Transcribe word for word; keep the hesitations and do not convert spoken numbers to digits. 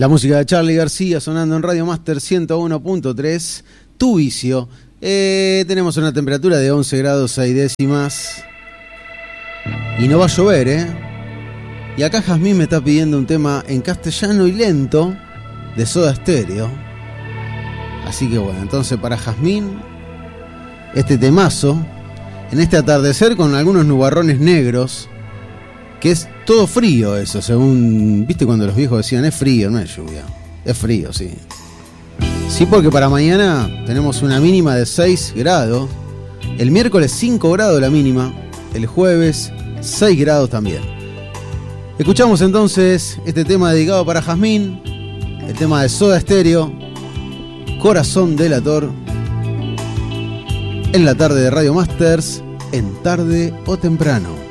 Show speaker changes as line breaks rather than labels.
La música de Charly García sonando en Radio Master ciento uno punto tres, Tu Vicio. Eh, tenemos una temperatura de once grados seis décimas. Y no va a llover, ¿eh? Y acá Jazmín me está pidiendo un tema en castellano y lento de Soda Stereo. Así que bueno, entonces para Jazmín, este temazo, en este atardecer con algunos nubarrones negros, que es todo frío eso, según, viste cuando los viejos decían, es frío, no es lluvia, es frío, sí. Sí, porque para mañana tenemos una mínima de seis grados, el miércoles cinco grados la mínima, el jueves seis grados también. Escuchamos entonces este tema dedicado para Jazmín, el tema de Soda Stereo, Corazón Delator, en la tarde de Radio Masters, en Tarde o Temprano.